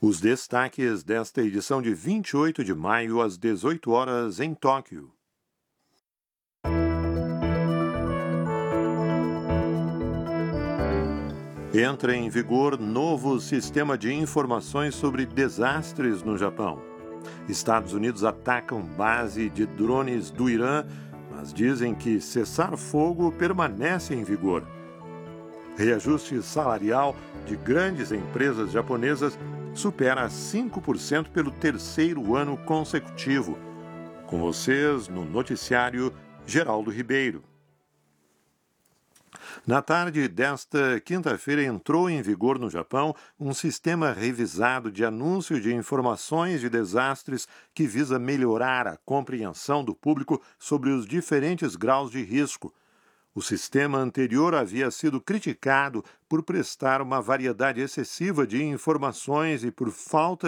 Os destaques desta edição de 28 de maio às 18 horas em Tóquio. Entra em vigor novo sistema de informações sobre desastres no Japão. Estados Unidos atacam base de drones do Irã, mas dizem que cessar fogo permanece em vigor. Reajuste salarial de grandes empresas japonesas supera 5% pelo terceiro ano consecutivo. Com vocês no noticiário Geraldo Ribeiro. Na tarde desta quinta-feira entrou em vigor no Japão um sistema revisado de anúncio de informações de desastres que visa melhorar a compreensão do público sobre os diferentes graus de risco. O sistema anterior havia sido criticado por prestar uma variedade excessiva de informações e por falta